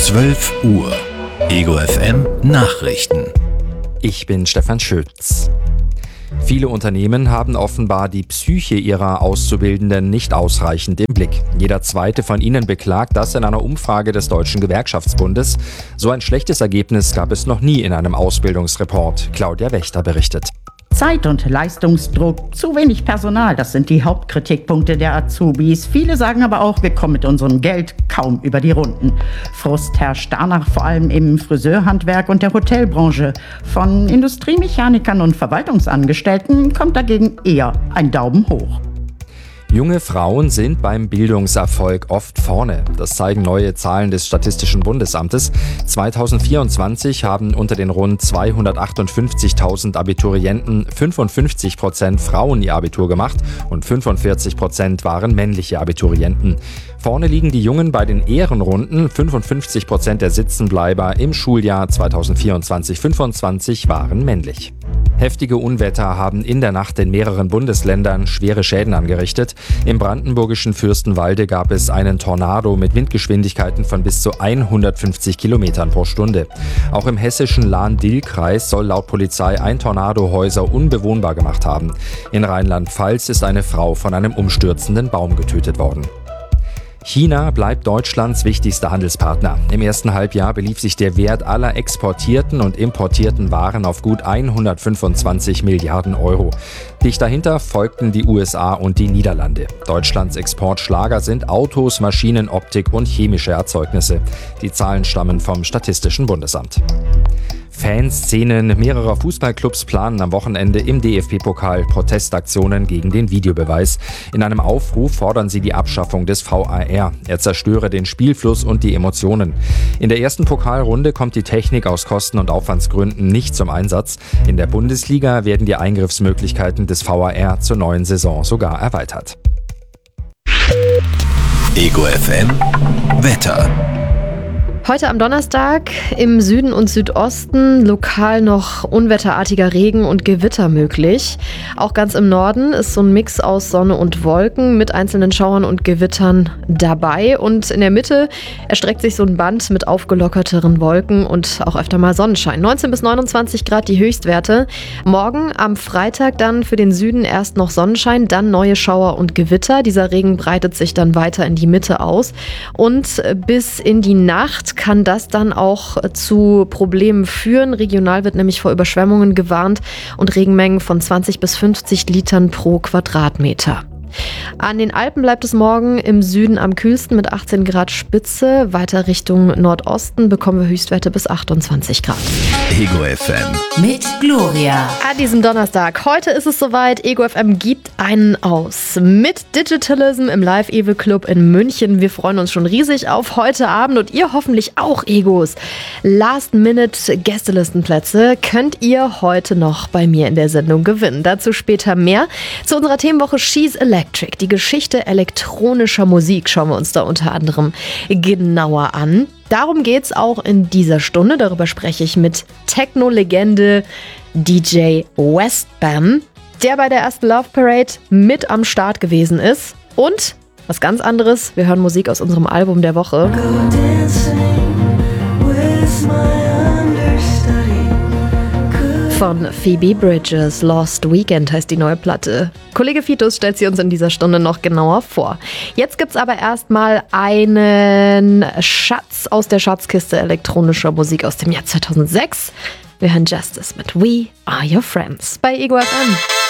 12 Uhr. Ego FM Nachrichten. Ich bin Stefan Schütz. Viele Unternehmen haben offenbar die Psyche ihrer Auszubildenden nicht ausreichend im Blick. Jeder zweite von ihnen beklagt das in einer Umfrage des Deutschen Gewerkschaftsbundes. So ein schlechtes Ergebnis gab es noch nie in einem Ausbildungsreport. Claudia Wächter berichtet. Zeit- und Leistungsdruck, zu wenig Personal, das sind die Hauptkritikpunkte der Azubis. Viele sagen aber auch, wir kommen mit unserem Geld kaum über die Runden. Frust herrscht danach vor allem im Friseurhandwerk und der Hotelbranche. Von Industriemechanikern und Verwaltungsangestellten kommt dagegen eher ein Daumen hoch. Junge Frauen sind beim Bildungserfolg oft vorne. Das zeigen neue Zahlen des Statistischen Bundesamtes. 2024 haben unter den rund 258.000 Abiturienten 55% Frauen ihr Abitur gemacht und 45% waren männliche Abiturienten. Vorne liegen die Jungen bei den Ehrenrunden. 55% der Sitzenbleiber im Schuljahr 2024/25 waren männlich. Heftige Unwetter haben in der Nacht in mehreren Bundesländern schwere Schäden angerichtet. Im brandenburgischen Fürstenwalde gab es einen Tornado mit Windgeschwindigkeiten von bis zu 150 Kilometern pro Stunde. Auch im hessischen Lahn-Dill-Kreis soll laut Polizei ein Tornado Häuser unbewohnbar gemacht haben. In Rheinland-Pfalz ist eine Frau von einem umstürzenden Baum getötet worden. China bleibt Deutschlands wichtigster Handelspartner. Im ersten Halbjahr belief sich der Wert aller exportierten und importierten Waren auf gut 125 Milliarden Euro. Dicht dahinter folgten die USA und die Niederlande. Deutschlands Exportschlager sind Autos, Maschinen, Optik und chemische Erzeugnisse. Die Zahlen stammen vom Statistischen Bundesamt. Fanszenen mehrerer Fußballclubs planen am Wochenende im DFB-Pokal Protestaktionen gegen den Videobeweis. In einem Aufruf fordern sie die Abschaffung des VAR. Er zerstöre den Spielfluss und die Emotionen. In der ersten Pokalrunde kommt die Technik aus Kosten- und Aufwandsgründen nicht zum Einsatz. In der Bundesliga werden die Eingriffsmöglichkeiten des VAR zur neuen Saison sogar erweitert. Ego FM Wetter. Heute am Donnerstag im Süden und Südosten lokal noch unwetterartiger Regen und Gewitter möglich. Auch ganz im Norden ist so ein Mix aus Sonne und Wolken mit einzelnen Schauern und Gewittern dabei. Und in der Mitte erstreckt sich so ein Band mit aufgelockerteren Wolken und auch öfter mal Sonnenschein. 19 bis 29 Grad die Höchstwerte. Morgen am Freitag dann für den Süden erst noch Sonnenschein, dann neue Schauer und Gewitter. Dieser Regen breitet sich dann weiter in die Mitte aus. Und bis in die Nacht kann das dann auch zu Problemen führen. Regional wird nämlich vor Überschwemmungen gewarnt und Regenmengen von 20 bis 50 Litern pro Quadratmeter. An den Alpen bleibt es morgen im Süden am kühlsten mit 18 Grad Spitze. Weiter Richtung Nordosten bekommen wir Höchstwerte bis 28 Grad. Ego FM mit Gloria. An diesem Donnerstag. Heute ist es soweit. Ego FM gibt einen aus. Mit Digitalism im Live Ewe Club in München. Wir freuen uns schon riesig auf heute Abend und ihr hoffentlich auch, Egos. Last-Minute-Gästelistenplätze könnt ihr heute noch bei mir in der Sendung gewinnen. Dazu später mehr. Zu unserer Themenwoche She's Electric. Die Geschichte elektronischer Musik schauen wir uns da unter anderem genauer an. Darum geht's auch in dieser Stunde. Darüber spreche ich mit Techno-Legende DJ Westbam, der bei der ersten Love Parade mit am Start gewesen ist. Und was ganz anderes, wir hören Musik aus unserem Album der Woche. Von Phoebe Bridgers, Lost Weekend heißt die neue Platte. Kollege Fitus stellt sie uns in dieser Stunde noch genauer vor. Jetzt gibt's aber erstmal einen Schatz aus der Schatzkiste elektronischer Musik aus dem Jahr 2006. Wir hören Justice mit We Are Your Friends bei Ego FM.